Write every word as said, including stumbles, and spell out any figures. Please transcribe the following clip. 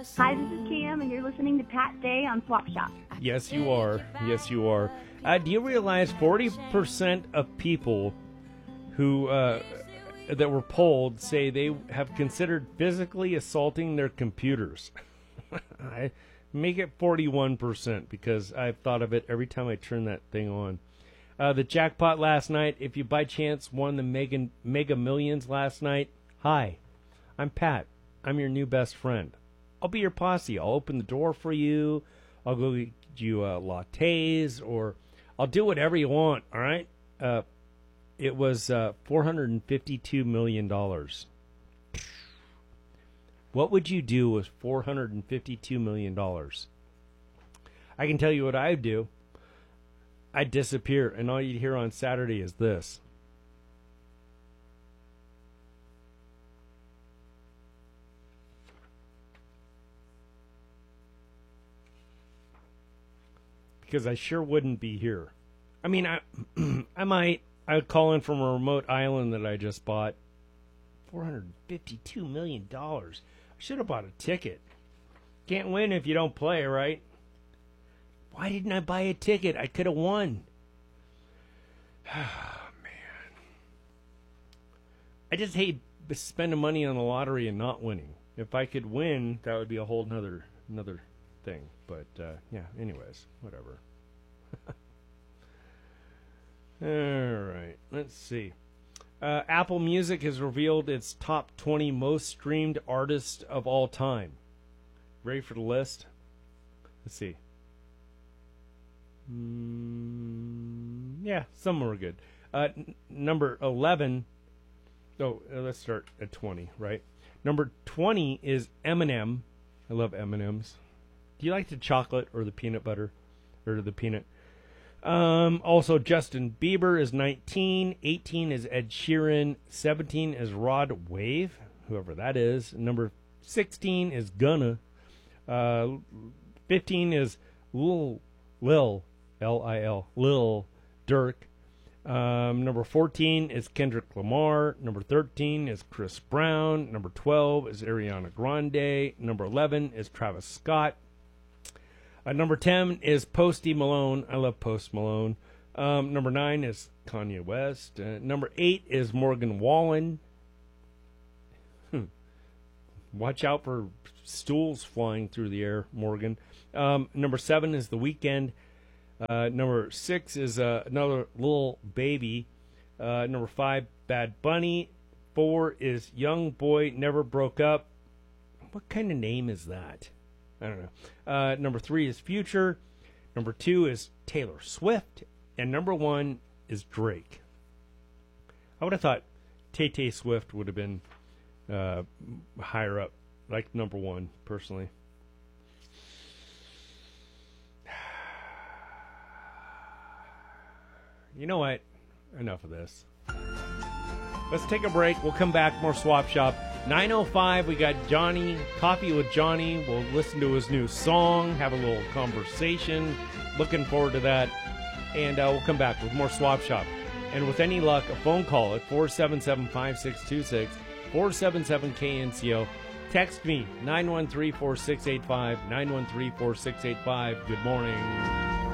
Hi, this is Kim, and you're listening to Pat Day on Swap Shop. Yes, you are. Yes, you are. Uh, do you realize forty percent of people who uh, that were polled say they have considered physically assaulting their computers? I make it forty-one percent because I've thought of it every time I turn that thing on. Uh, the jackpot last night, if you by chance won the Mega, Mega Millions last night, hi, I'm Pat. I'm your new best friend. I'll be your posse. I'll open the door for you. I'll go get you uh, lattes, or I'll do whatever you want, all right? Uh, it was uh, four hundred fifty-two million dollars. What would you do with four hundred fifty-two million dollars? I can tell you what I'd do. I'd disappear, and all you'd hear on Saturday is this. Because I sure wouldn't be here. I mean, I I might. I would call in from a remote island that I just bought. four hundred fifty-two million dollars. I should have bought a ticket. Can't win if you don't play, right? Why didn't I buy a ticket? I could have won. Oh, man. I just hate spending money on the lottery and not winning. If I could win, that would be a whole nother, another thing. But, uh, yeah, anyways, whatever. All right, let's see. Uh, Apple Music has revealed its top twenty most streamed artists of all time. Ready for the list? Let's see. Mm, yeah, some were good. Uh, n- number eleven. Oh, uh, let's start at twenty, right? Number twenty is Eminem. I love M and M's. Do you like the chocolate or the peanut butter? Or the peanut? Um, also, Justin Bieber is nineteen. eighteen is Ed Sheeran. seventeen is Rod Wave, whoever that is. Number sixteen is Gunna. Uh, fifteen is Lil, Lil, L I L, Lil Durk. Um, number fourteen is Kendrick Lamar. Number thirteen is Chris Brown. Number twelve is Ariana Grande. Number eleven is Travis Scott. Uh, number ten is Posty Malone. I love Post Malone. Um, number nine is Kanye West. Uh, number eight is Morgan Wallen. Hmm. Watch out for stools flying through the air, Morgan. Um, number seven is The Weeknd. Uh, number six is uh, another Lil Baby. Uh, number five, Bad Bunny. Four is Young Boy Never Broke Up. What kind of name is that? I don't know. Uh, number three is Future. Number two is Taylor Swift. And number one is Drake. I would have thought Tay-Tay Swift would have been uh, higher up, like number one, personally. You know what? Enough of this. Let's take a break. We'll come back. More Swap Shop. nine oh five, we got Johnny, Coffee with Johnny. We'll listen to his new song, have a little conversation. Looking forward to that. And uh, we'll come back with more Swap Shop. And with any luck, a phone call at four seven seven, five six two six, four seven seven K N C O. Text me, nine one three, four six eight five, nine one three, four six eight five. Good morning.